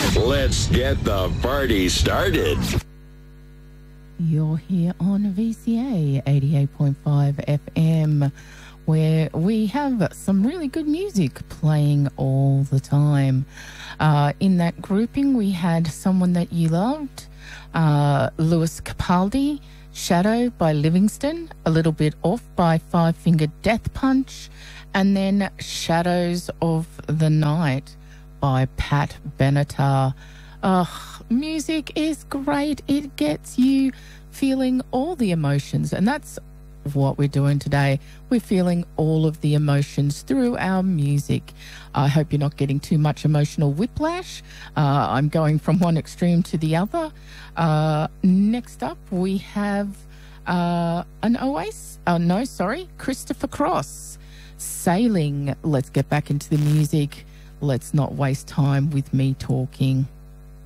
Let's get the party started. You're here on VCA 88.5 FM, where we have some really good music playing all the time. In that grouping, we had Someone That You Loved, Lewis Capaldi, Shadow by Livingston, A Little Bit Off by Five Finger Death Punch, and then Shadows of the Night by Pat Benatar. Music is great. It gets you feeling all the emotions, and that's what we're doing today. We're feeling all of the emotions through our music. I hope you're not getting too much emotional whiplash. I'm going from one extreme to the other. Next up, we have Christopher Cross, Sailing. Let's get back into the music. Let's not waste time with me talking.